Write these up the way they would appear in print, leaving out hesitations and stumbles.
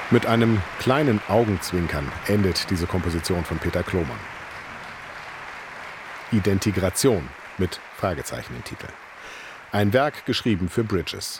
Mit einem kleinen Augenzwinkern endet diese Komposition von Peter Klomann. Identigration mit Fragezeichen im Titel. Ein Werk geschrieben für Bridges.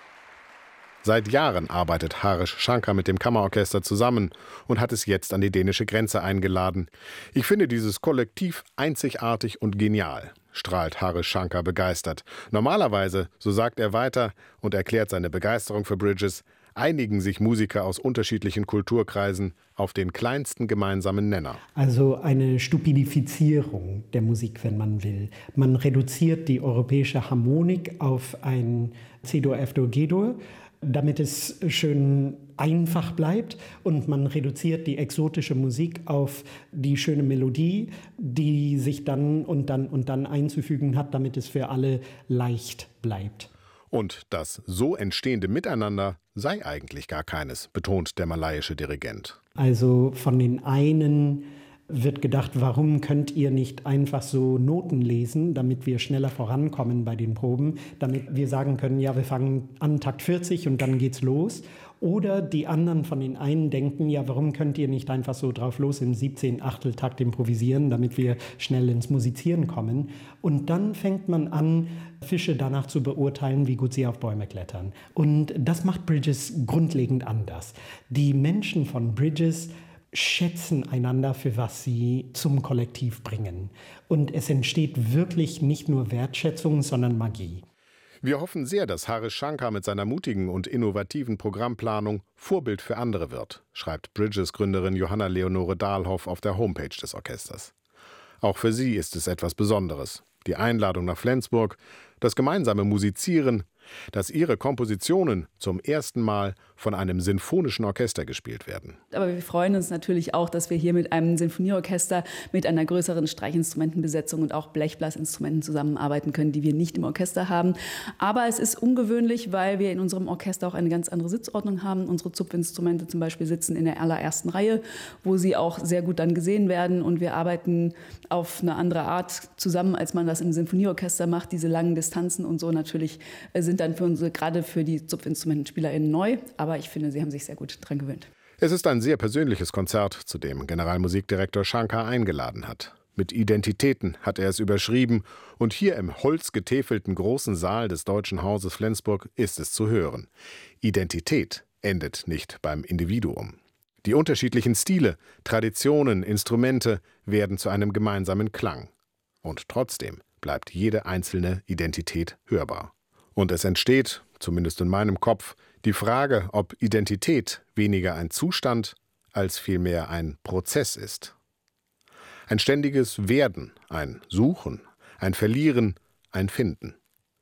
Seit Jahren arbeitet Harish Shankar mit dem Kammerorchester zusammen und hat es jetzt an die dänische Grenze eingeladen. Ich finde dieses Kollektiv einzigartig und genial, strahlt Harish Shankar begeistert. Normalerweise, so sagt er weiter und erklärt seine Begeisterung für Bridges, einigen sich Musiker aus unterschiedlichen Kulturkreisen auf den kleinsten gemeinsamen Nenner. Also eine Stupidifizierung der Musik, wenn man will. Man reduziert die europäische Harmonik auf ein C-Dur, F-Dur, G-Dur, damit es schön einfach bleibt, und man reduziert die exotische Musik auf die schöne Melodie, die sich dann und dann einzufügen hat, damit es für alle leicht bleibt. Und das so entstehende Miteinander sei eigentlich gar keines, betont der malaiische Dirigent. Also von den einen wird gedacht, warum könnt ihr nicht einfach so Noten lesen, damit wir schneller vorankommen bei den Proben, damit wir sagen können, ja, wir fangen an Takt 40 und dann geht's los. Oder die anderen von den einen denken, ja, warum könnt ihr nicht einfach so drauf los im 17. Achteltakt improvisieren, damit wir schnell ins Musizieren kommen. Und dann fängt man an, Fische danach zu beurteilen, wie gut sie auf Bäume klettern. Und das macht Bridges grundlegend anders. Die Menschen von Bridges schätzen einander für was sie zum Kollektiv bringen. Und es entsteht wirklich nicht nur Wertschätzung, sondern Magie. Wir hoffen sehr, dass Harish Shankar mit seiner mutigen und innovativen Programmplanung Vorbild für andere wird, schreibt Bridges-Gründerin Johanna Leonore Dahlhoff auf der Homepage des Orchesters. Auch für sie ist es etwas Besonderes. Die Einladung nach Flensburg, das gemeinsame Musizieren, dass ihre Kompositionen zum ersten Mal von einem sinfonischen Orchester gespielt werden. Aber wir freuen uns natürlich auch, dass wir hier mit einem Sinfonieorchester, mit einer größeren Streichinstrumentenbesetzung und auch Blechblasinstrumenten zusammenarbeiten können, die wir nicht im Orchester haben. Aber es ist ungewöhnlich, weil wir in unserem Orchester auch eine ganz andere Sitzordnung haben. Unsere Zupfinstrumente zum Beispiel sitzen in der allerersten Reihe, wo sie auch sehr gut dann gesehen werden. Und wir arbeiten auf eine andere Art zusammen, als man das im Sinfonieorchester macht. Diese langen Distanzen und so natürlich sind dann für unsere, gerade für die ZupfinstrumentenspielerInnen neu. Aber ich finde, sie haben sich sehr gut dran gewöhnt. Es ist ein sehr persönliches Konzert, zu dem Generalmusikdirektor Shankar eingeladen hat. Mit Identitäten hat er es überschrieben, und hier im holzgetäfelten großen Saal des Deutschen Hauses Flensburg ist es zu hören. Identität endet nicht beim Individuum. Die unterschiedlichen Stile, Traditionen, Instrumente werden zu einem gemeinsamen Klang. Und trotzdem bleibt jede einzelne Identität hörbar. Und es entsteht, zumindest in meinem Kopf, die Frage, ob Identität weniger ein Zustand als vielmehr ein Prozess ist. Ein ständiges Werden, ein Suchen, ein Verlieren, ein Finden.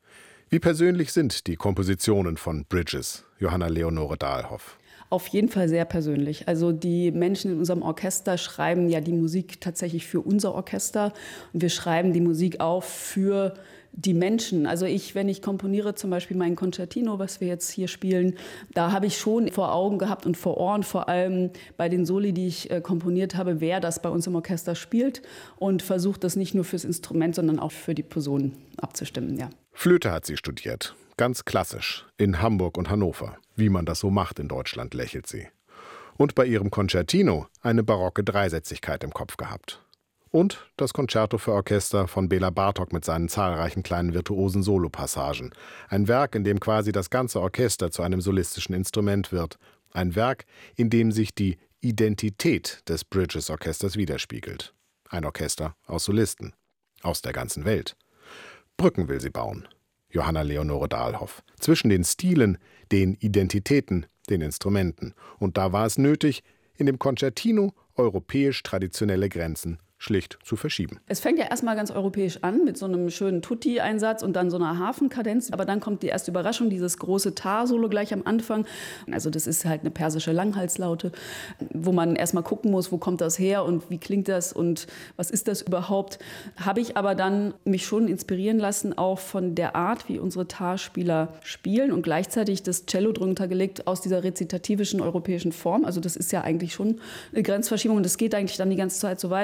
Wie persönlich sind die Kompositionen von Bridges, Johanna Leonore Dahlhoff? Auf jeden Fall sehr persönlich. Also die Menschen in unserem Orchester schreiben ja die Musik tatsächlich für unser Orchester. Und wir schreiben die Musik auf für die Menschen. Also wenn ich komponiere, zum Beispiel mein Concertino, was wir jetzt hier spielen, da habe ich schon vor Augen gehabt und vor Ohren, vor allem bei den Soli, die ich komponiert habe, wer das bei uns im Orchester spielt, und versucht das nicht nur fürs Instrument, sondern auch für die Person abzustimmen. Ja. Flöte hat sie studiert. Ganz klassisch, in Hamburg und Hannover. Wie man das so macht in Deutschland, lächelt sie. Und bei ihrem Concertino eine barocke Dreisätzigkeit im Kopf gehabt. Und das Concerto für Orchester von Bela Bartok mit seinen zahlreichen kleinen virtuosen Solopassagen. Ein Werk, in dem quasi das ganze Orchester zu einem solistischen Instrument wird. Ein Werk, in dem sich die Identität des Bridges-Orchesters widerspiegelt. Ein Orchester aus Solisten. Aus der ganzen Welt. Brücken will sie bauen. Johanna Leonore Dahlhoff. Zwischen den Stilen, den Identitäten, den Instrumenten. Und da war es nötig, in dem Concertino europäisch traditionelle Grenzen schlicht zu verschieben. Es fängt ja erstmal ganz europäisch an mit so einem schönen Tutti-Einsatz und dann so einer Hafenkadenz. Aber dann kommt die erste Überraschung, dieses große Tar-Solo gleich am Anfang. Also das ist halt eine persische Langhalslaute, wo man erstmal gucken muss, wo kommt das her und wie klingt das und was ist das überhaupt. Habe ich aber dann mich schon inspirieren lassen, auch von der Art, wie unsere Tar-Spieler spielen und gleichzeitig das Cello drunter gelegt aus dieser rezitativischen europäischen Form. Also das ist ja eigentlich schon eine Grenzverschiebung und das geht eigentlich dann die ganze Zeit so weiter. Dann spielt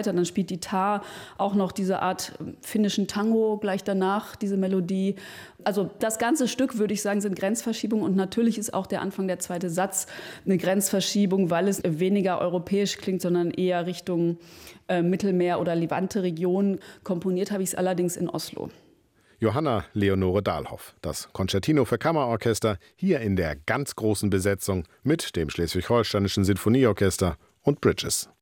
spielt die Tar auch noch diese Art finnischen Tango gleich danach, diese Melodie. Also das ganze Stück, würde ich sagen, sind Grenzverschiebungen und natürlich ist auch der Anfang, der zweite Satz, eine Grenzverschiebung, weil es weniger europäisch klingt, sondern eher Richtung Mittelmeer- oder Levante-Region. Komponiert habe ich es allerdings in Oslo. Johanna Leonore Dahlhoff, das Concertino für Kammerorchester, hier in der ganz großen Besetzung mit dem Schleswig-Holsteinischen Sinfonieorchester und Bridges.